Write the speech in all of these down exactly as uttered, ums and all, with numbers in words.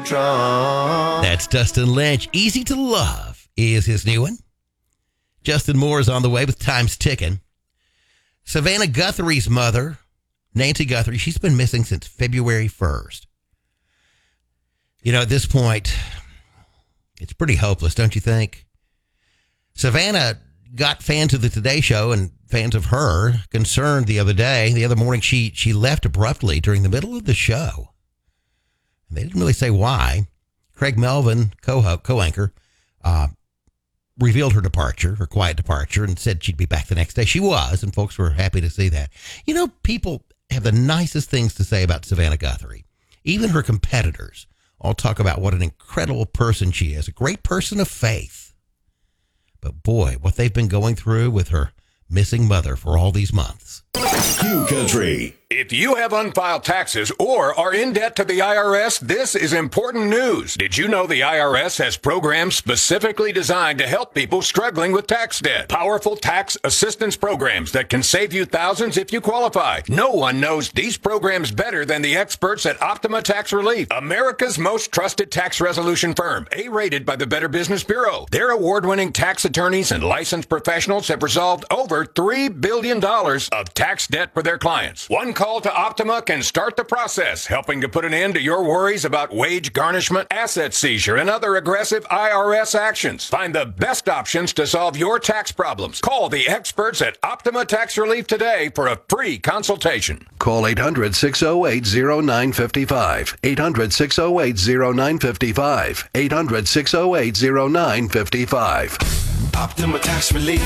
Trump. That's Dustin Lynch. Easy to Love is his new one. Justin Moore is on the way with Time's Ticking. Savannah Guthrie's mother, Nancy Guthrie, she's been missing since February first. You know, at this point, it's pretty hopeless, don't you think? Savannah got fans of the Today Show and fans of her concerned the other day. The other morning, she she left abruptly during the middle of the show. They didn't really say why. Craig Melvin, co co-anchor, uh, revealed her departure, her quiet departure, and said she'd be back the next day. She was, and folks were happy to see that. You know, people have the nicest things to say about Savannah Guthrie. Even her competitors all talk about what an incredible person she is, a great person of faith. But boy, what they've been going through with her missing mother for all these months. Q Country. If you have unfiled taxes or are in debt to the I R S, this is important news. Did you know the I R S has programs specifically designed to help people struggling with tax debt? Powerful tax assistance programs that can save you thousands if you qualify. No one knows these programs better than the experts at Optima Tax Relief, America's most trusted tax resolution firm, A-rated by the Better Business Bureau. Their award-winning tax attorneys and licensed professionals have resolved over three billion dollars of tax debt for their clients. One call to Optima can start the process, helping to put an end to your worries about wage garnishment, asset seizure, and other aggressive I R S actions. Find the best options to solve your tax problems. Call the experts at Optima Tax Relief today for a free consultation. Call eight hundred, six oh eight, oh nine five five. eight hundred, six oh eight, oh nine five five. eight hundred, six oh eight, oh nine five five. Optima Tax Relief.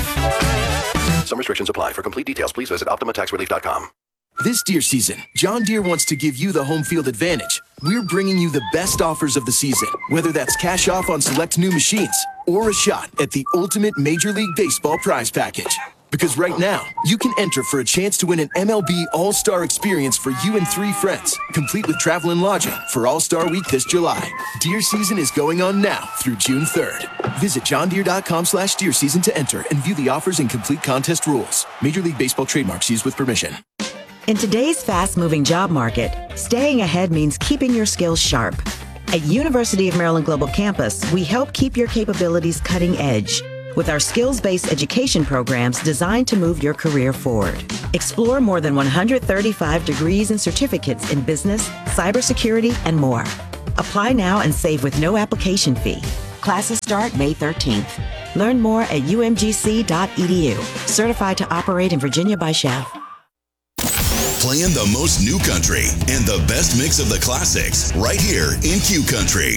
Some restrictions apply. For complete details, please visit optima tax relief dot com. This deer season, John Deere wants to give you the home field advantage. We're bringing you the best offers of the season, whether that's cash off on select new machines or a shot at the ultimate Major League Baseball prize package. Because right now, you can enter for a chance to win an M L B All-Star experience for you and three friends, complete with travel and lodging for All-Star Week this July. Deer season is going on now through June third. Visit johndeere.com slash deer season to enter and view the offers and complete contest rules. Major League Baseball trademarks used with permission. In today's fast-moving job market, staying ahead means keeping your skills sharp. At University of Maryland Global Campus, we help keep your capabilities cutting edge with our skills-based education programs designed to move your career forward. Explore more than one hundred thirty-five degrees and certificates in business, cybersecurity, and more. Apply now and save with no application fee. Classes start May thirteenth. Learn more at u m g c dot e d u. Certified to operate in Virginia by S C H A F. Playing the most new country and the best mix of the classics right here in Q Country.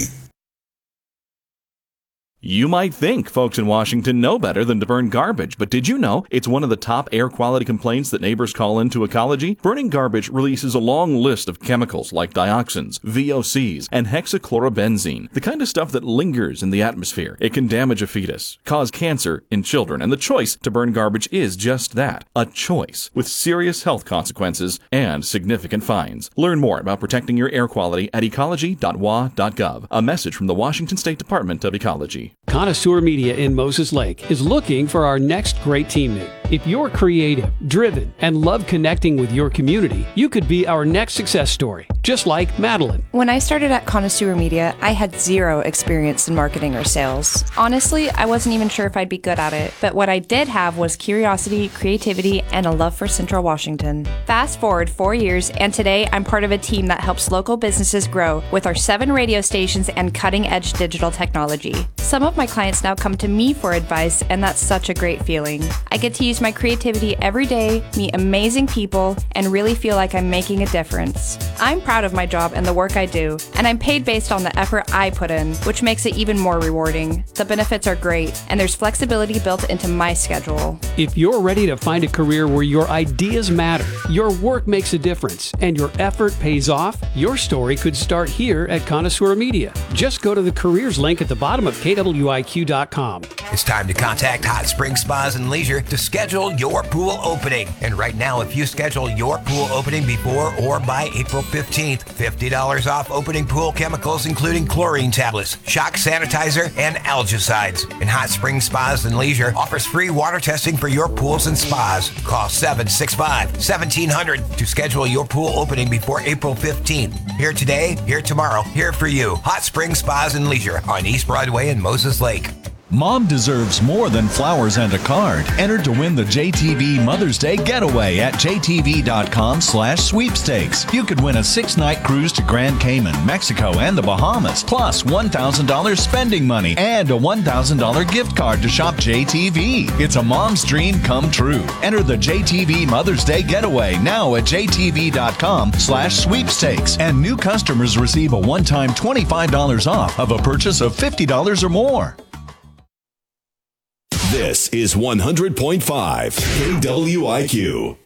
You might think folks in Washington know better than to burn garbage, but did you know it's one of the top air quality complaints that neighbors call into Ecology? Burning garbage releases a long list of chemicals like dioxins, V O Cs, and hexachlorobenzene, the kind of stuff that lingers in the atmosphere. It can damage a fetus, cause cancer in children, and the choice to burn garbage is just that, a choice, with serious health consequences and significant fines. Learn more about protecting your air quality at ecology dot w a dot gov. A message from the Washington State Department of Ecology. Connoisseur Media in Moses Lake is looking for our next great teammate. If you're creative, driven, and love connecting with your community, you could be our next success story, just like Madeline. When I started at Connoisseur Media, I had zero experience in marketing or sales. Honestly, I wasn't even sure if I'd be good at it, but what I did have was curiosity, creativity, and a love for Central Washington. Fast forward four years, and today I'm part of a team that helps local businesses grow with our seven radio stations and cutting-edge digital technology. Some of my clients now come to me for advice, and that's such a great feeling. I get to use my creativity every day, meet amazing people, and really feel like I'm making a difference. I'm proud of my job and the work I do, and I'm paid based on the effort I put in, which makes it even more rewarding. The benefits are great, and there's flexibility built into my schedule. If you're ready to find a career where your ideas matter, your work makes a difference, and your effort pays off, your story could start here at Connoisseur Media. Just go to the careers link at the bottom of K W I Q dot com. It's time to contact Hot Springs Spas and Leisure to schedule your pool opening. And right now, if you schedule your pool opening before or by April fifteenth, fifty dollars off opening pool chemicals, including chlorine tablets, shock sanitizer, and algicides. And Hot Springs Spas and Leisure offers free water testing for your pools and spas. Call seven six five, one seven zero zero to schedule your pool opening before April fifteenth. Here today, here tomorrow, here for you. Hot Springs Spas and Leisure on East Broadway and Moses Lake. Mom deserves more than flowers and a card. Enter to win the J T V Mother's Day Getaway at j t v dot com slash sweepstakes. You could win a six-night cruise to Grand Cayman, Mexico, and the Bahamas, plus one thousand dollars spending money and a one thousand dollars gift card to shop J T V. It's a mom's dream come true. Enter the J T V Mother's Day Getaway now at j t v dot com slash sweepstakes. And new customers receive a one-time twenty-five dollars off of a purchase of fifty dollars or more. This is one hundred point five K W I Q.